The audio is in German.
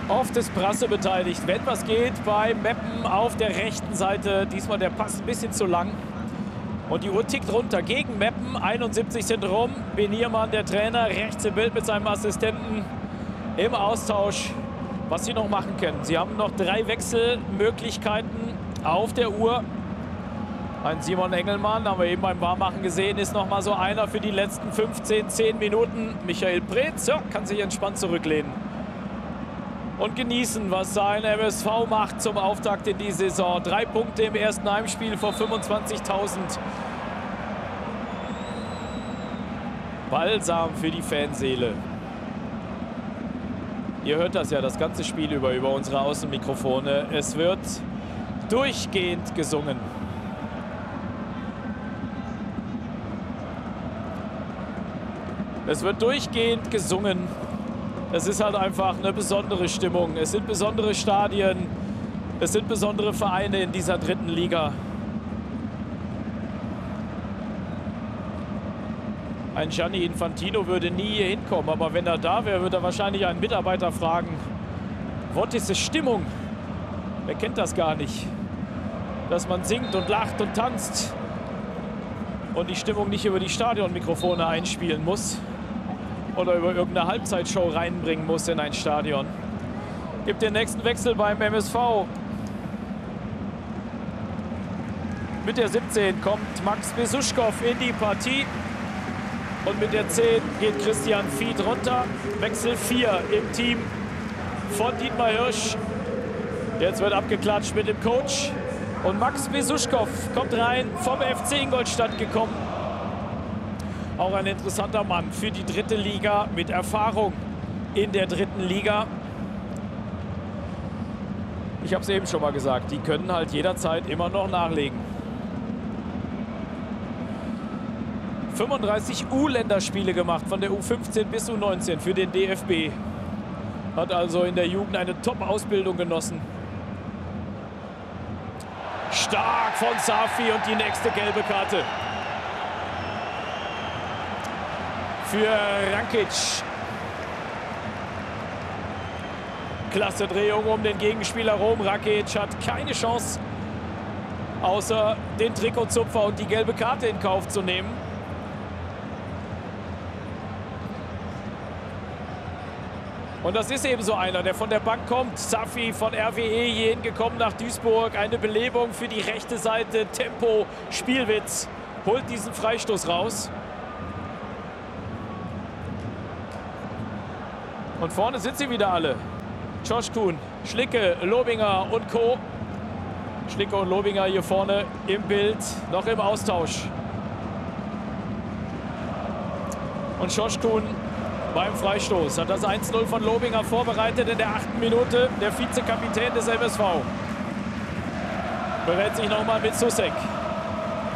Oft ist Brasse beteiligt. Wenn was geht, bei Meppen auf der rechten Seite. Diesmal der Pass ein bisschen zu lang. Und die Uhr tickt runter gegen Meppen. 71 sind rum. Beniermann, der Trainer, rechts im Bild mit seinem Assistenten im Austausch, was sie noch machen können. Sie haben noch 3 Wechselmöglichkeiten auf der Uhr. Ein Simon Engelmann, haben wir eben beim Warmmachen gesehen, ist noch mal so einer für die letzten 10 Minuten. Michael Preetz, ja, kann sich entspannt zurücklehnen und genießen, was sein MSV macht zum Auftakt in die Saison. 3 Punkte im ersten Heimspiel vor 25.000. Balsam für die Fanseele. Ihr hört das ja das ganze Spiel über unsere Außenmikrofone. Es wird durchgehend gesungen. Es wird durchgehend gesungen. Es ist halt einfach eine besondere Stimmung. Es sind besondere Stadien. Es sind besondere Vereine in dieser 3. Liga. Ein Gianni Infantino würde nie hier hinkommen. Aber wenn er da wäre, würde er wahrscheinlich einen Mitarbeiter fragen: Was ist die Stimmung? Wer kennt das gar nicht? Dass man singt und lacht und tanzt und die Stimmung nicht über die Stadionmikrofone einspielen muss oder über irgendeine Halbzeitshow reinbringen muss in ein Stadion. Gibt den nächsten Wechsel beim MSV. Mit der 17 kommt Max Besuschkow in die Partie. Und mit der 10 geht Christian Fied runter. Wechsel 4 im Team von Dietmar Hirsch. Jetzt wird abgeklatscht mit dem Coach. Und Max Besuschkow kommt rein, vom FC Ingolstadt gekommen. Auch ein interessanter Mann für die 3. Liga mit Erfahrung in der 3. Liga. Ich habe es eben schon mal gesagt, die können halt jederzeit immer noch nachlegen. 35 U-Länderspiele gemacht, von der U15 bis U19 für den DFB. Hat also in der Jugend eine Top-Ausbildung genossen. Stark von Safi und die nächste gelbe Karte für Rankic. Klasse Drehung um den Gegenspieler rum. Rankic hat keine Chance, außer den Trikotzupfer und die gelbe Karte in Kauf zu nehmen. Und das ist eben so einer, der von der Bank kommt. Safi von RWE hier hingekommen nach Duisburg. Eine Belebung für die rechte Seite. Tempo, Spielwitz. Holt diesen Freistoß raus. Und vorne sind sie wieder alle. Josh Kuhn, Schlicke, Lobinger und Co. Schlicke und Lobinger hier vorne im Bild, noch im Austausch. Und Josh Kuhn beim Freistoß hat das 1:0 von Lobinger vorbereitet in der 8. Minute. Der Vizekapitän des MSV berät sich nochmal mit Susek.